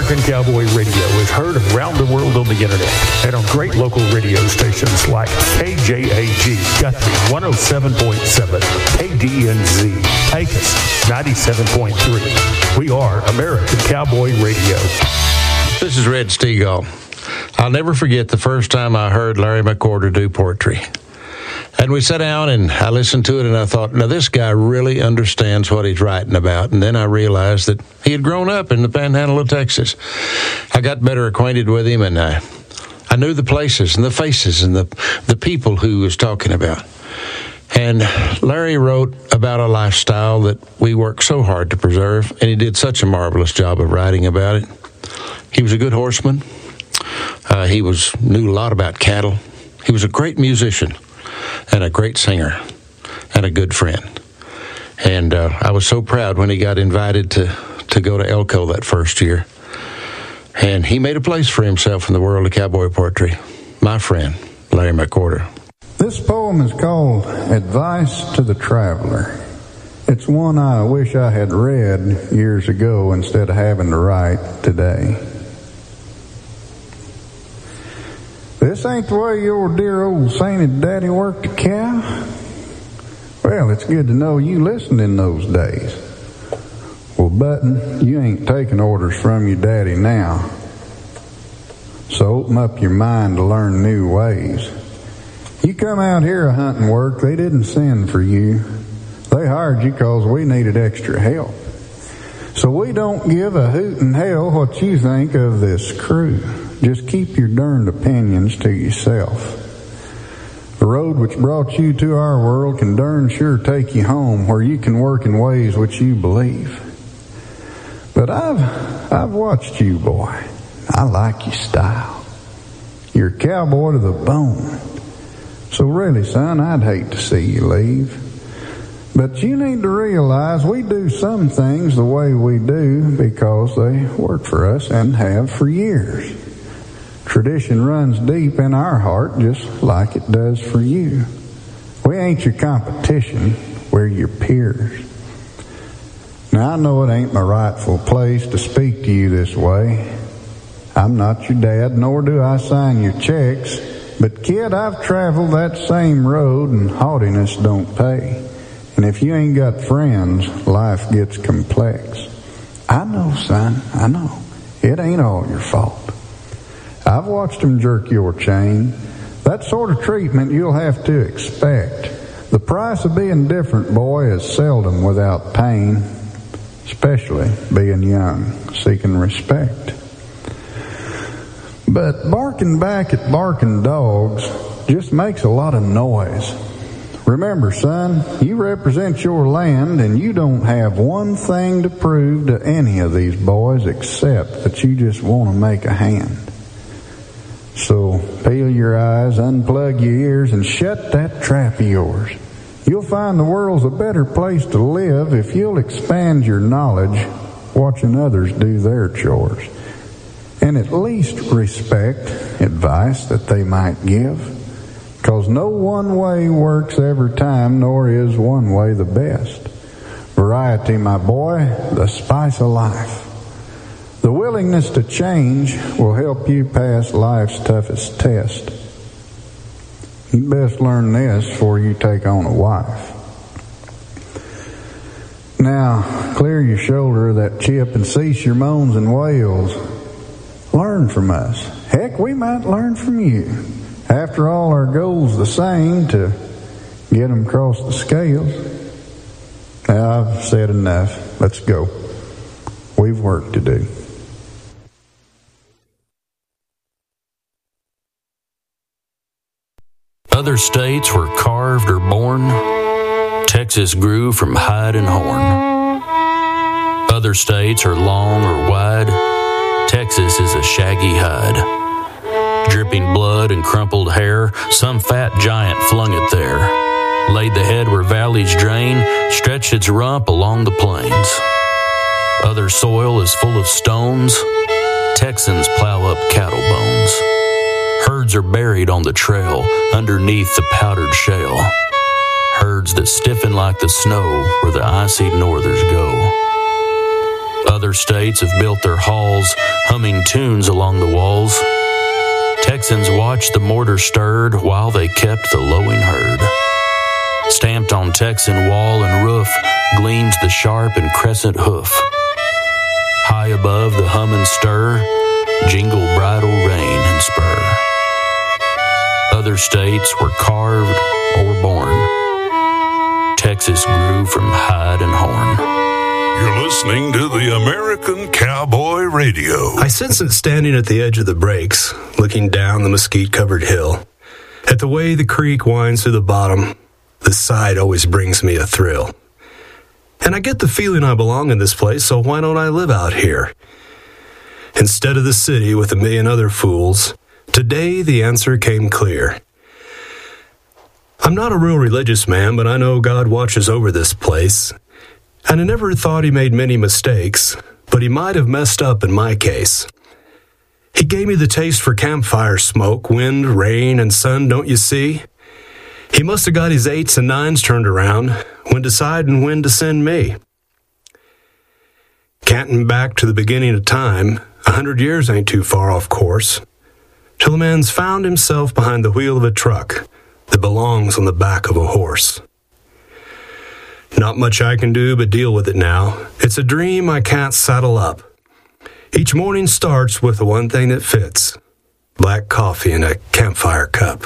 American Cowboy Radio is heard around the world on the internet and on great local radio stations like KJAG Guthrie 107.7, KDNZ Pecos 97.3. We are American Cowboy Radio. This is Red Stegall. I'll never forget the first time I heard Larry McWhorter do poetry. And we sat down and I listened to it and I thought, now this guy really understands what he's writing about. And then I realized that he had grown up in the panhandle of Texas. I got better acquainted with him and I knew the places and the faces and the people who he was talking about. And Larry wrote about a lifestyle that we work so hard to preserve, and he did such a marvelous job of writing about it. He was a good horseman. He knew a lot about cattle. He was a great musician and a great singer and a good friend. And I was so proud when he got invited to go to Elko that first year. And he made a place for himself in the world of cowboy poetry. My friend, Larry McWhorter. This poem is called Advice to the Traveler. It's one I wish I had read years ago instead of having to write today. This ain't the way your dear old sainted daddy worked a cow? Well, it's good to know you listened in those days. Well, Button, you ain't taking orders from your daddy now. So open up your mind to learn new ways. You come out here hunting work, they didn't send for you. They hired you because we needed extra help. So we don't give a hoot in hell what you think of this crew. Just keep your darned opinions to yourself. The road which brought you to our world can darn sure take you home where you can work in ways which you believe. But I've watched you, boy. I like your style. You're a cowboy to the bone. So really, son, I'd hate to see you leave. But you need to realize we do some things the way we do because they work for us and have for years. Tradition runs deep in our heart just like it does for you. We ain't your competition, we're your peers. Now, I know it ain't my rightful place to speak to you this way. I'm not your dad, nor do I sign your checks. But kid, I've traveled that same road and haughtiness don't pay. And if you ain't got friends, life gets complex. I know, son, I know. It ain't all your fault. I've watched them jerk your chain. That sort of treatment you'll have to expect. The price of being different, boy, is seldom without pain, especially being young, seeking respect. But barking back at barking dogs just makes a lot of noise. Remember, son, you represent your land and you don't have one thing to prove to any of these boys except that you just want to make a hand. So peel your eyes, unplug your ears, and shut that trap of yours. You'll find the world's a better place to live if you'll expand your knowledge watching others do their chores. And at least respect advice that they might give. Because no one way works every time, nor is one way the best. Variety, my boy, the spice of life. The willingness to change will help you pass life's toughest test. You best learn this before you take on a wife. Now, clear your shoulder of that chip and cease your moans and wails. Learn from us. Heck, we might learn from you. After all, our goal's the same, to get them across the scales. Now, I've said enough. Let's go. We've work to do. Other states were carved or born. Texas grew from hide and horn. Other states are long or wide. Texas is a shaggy hide. Dripping blood and crumpled hair, some fat giant flung it there. Laid the head where valleys drain, stretched its rump along the plains. Other soil is full of stones. Texans plow up cattle bones. Herds are buried on the trail underneath the powdered shale. Herds that stiffen like the snow where the icy northers go. Other states have built their halls, humming tunes along the walls. Texans watched the mortar stirred while they kept the lowing herd. Stamped on Texan wall and roof gleams the sharp and crescent hoof. High above the hum and stir, jingle bridle rein and spur. Other states were carved or born. Texas grew from hide and horn. You're listening to the American Cowboy Radio. I sense it standing at the edge of the breaks, looking down the mesquite-covered hill. At the way the creek winds through the bottom, the sight always brings me a thrill. And I get the feeling I belong in this place, so why don't I live out here? Instead of the city with a million other fools, today the answer came clear. I'm not a real religious man, but I know God watches over this place. And I never thought he made many mistakes, but he might have messed up in my case. He gave me the taste for campfire smoke, wind, rain, and sun, don't you see? He must have got his 8s and 9s turned around when deciding when to send me. Canting back to the beginning of time, 100 years ain't too far off course, till a man's found himself behind the wheel of a truck that belongs on the back of a horse. Not much I can do but deal with it now. It's a dream I can't saddle up. Each morning starts with the one thing that fits: black coffee in a campfire cup.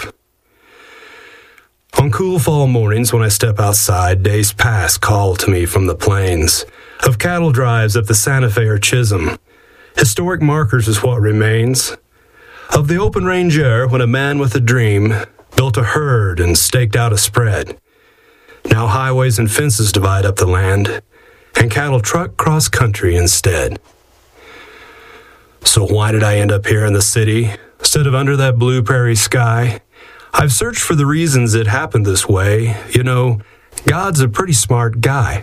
On cool fall mornings when I step outside, days past call to me from the plains, of cattle drives up the Santa Fe or Chisholm. Historic markers is what remains. Of the open range air when a man with a dream built a herd and staked out a spread. Now highways and fences divide up the land, and cattle truck cross country instead. So why did I end up here in the city, instead of under that blue prairie sky? I've searched for the reasons it happened this way. You know, God's a pretty smart guy.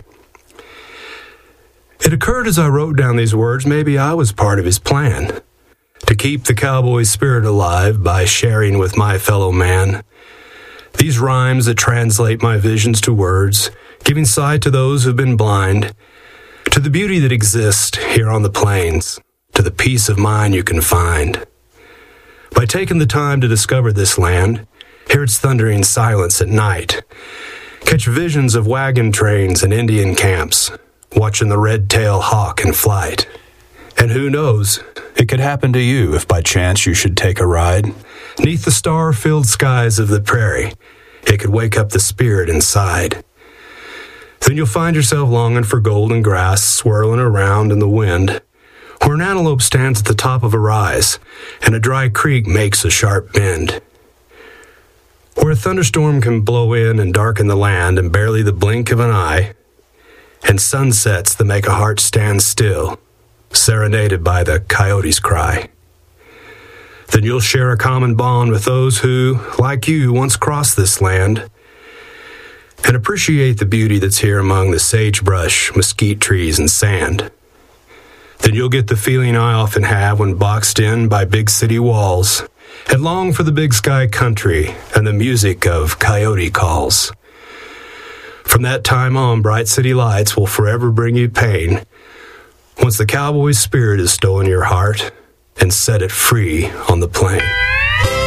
It occurred as I wrote down these words, maybe I was part of his plan, to keep the cowboy spirit alive by sharing with my fellow man. These rhymes that translate my visions to words, giving sight to those who've been blind, to the beauty that exists here on the plains, to the peace of mind you can find. By taking the time to discover this land, hear its thundering silence at night, catch visions of wagon trains and Indian camps, watching the red-tailed hawk in flight. And who knows, it could happen to you if by chance you should take a ride. 'Neath the star-filled skies of the prairie, it could wake up the spirit inside. Then you'll find yourself longing for golden grass swirling around in the wind, where an antelope stands at the top of a rise, and a dry creek makes a sharp bend. Where a thunderstorm can blow in and darken the land in barely the blink of an eye, and sunsets that make a heart stand still, serenaded by the coyote's cry. Then you'll share a common bond with those who, like you, once crossed this land, and appreciate the beauty that's here among the sagebrush, mesquite trees, and sand. Then you'll get the feeling I often have when boxed in by big city walls, and long for the big sky country and the music of coyote calls. From that time on, bright city lights will forever bring you pain, once the cowboy's spirit has stolen your heart and set it free on the plain.